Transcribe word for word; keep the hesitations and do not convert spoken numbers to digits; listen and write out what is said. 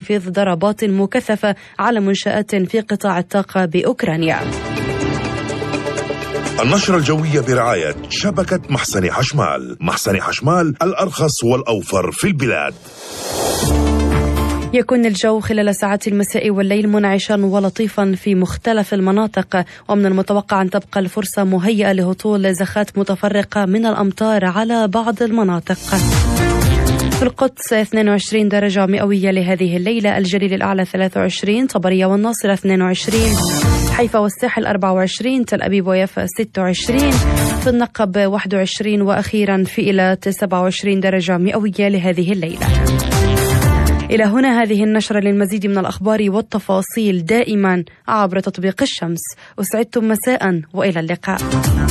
تنفيذ ضربات مكثفة على منشآت في قطاع الطاقة بأوكرانيا. النشرة الجوية برعاية شبكة محسن حشمال. محسن حشمال الأرخص والأوفر في البلاد. يكون الجو خلال ساعات المساء والليل منعشا ولطيفا في مختلف المناطق، ومن المتوقع أن تبقى الفرصة مهيئة لهطول زخات متفرقة من الأمطار على بعض المناطق. في القدس اثنين وعشرين درجة مئوية لهذه الليلة، الجليل الأعلى ثلاثة وعشرين، طبرية والناصرة اثنين وعشرين، حيفا والساحل أربعة وعشرين، تل أبيب ويافا ستة وعشرين، في النقب واحد وعشرين، وأخيرا في إيلات سبعة وعشرين درجة مئوية لهذه الليلة. إلى هنا هذه النشرة. للمزيد من الأخبار والتفاصيل دائما عبر تطبيق الشمس. أسعدتم مساء وإلى اللقاء.